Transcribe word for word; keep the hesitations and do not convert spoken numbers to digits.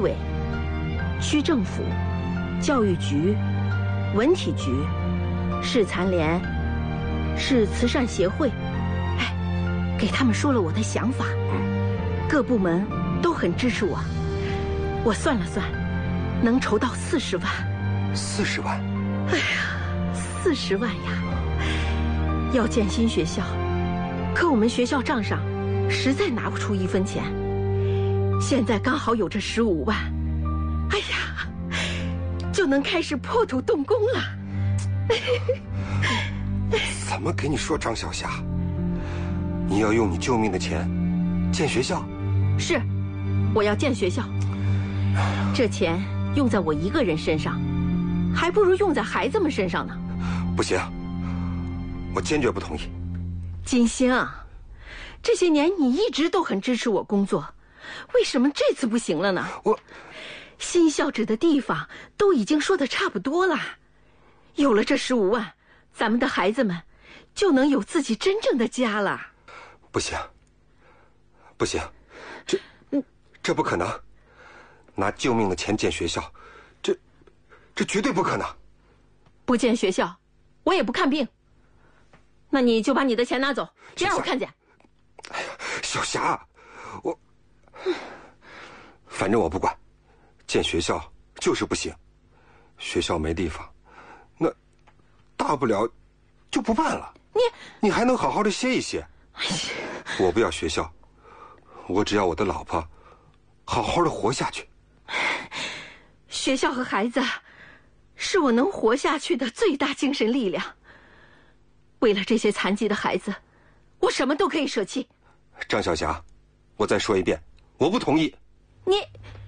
委、区政府、教育局、文体局、市残联、市慈善协会，哎，给他们说了我的想法，各部门都很支持我。我算了算，能筹到四十万。 四十万？ 哎呀，四十万呀！要建新学校，可我们学校账上实在拿不出一分钱。现在刚好有这十五万，哎呀，就能开始破土动工了。 怎么给你说，张小霞？你要用你救命的钱建学校？ 是，我要建学校。这钱用在我一个人身上，还不如用在孩子们身上呢。 不行，我坚决不同意。 金星，这些年你一直都很支持我工作，为什么这次不行了呢？ 我新校址的地方都已经说得差不多了，有了这十五万，咱们的孩子们就能有自己真正的家了。 不行，不行，这这不可能。拿救命的钱建学校，这这绝对不可能。 不建学校，我也不看病。那你就把你的钱拿走，别让我看见。 哎呀，小霞，我反正我不管，建学校就是不行。学校没地方，那大不了就不办了。 你你还能好好的歇一歇。我不要学校，我只要我的老婆好好的活下去。 学校和孩子是我能活下去的最大精神力量。为了这些残疾的孩子，我什么都可以舍弃。 张小霞，我再说一遍，我不同意。 你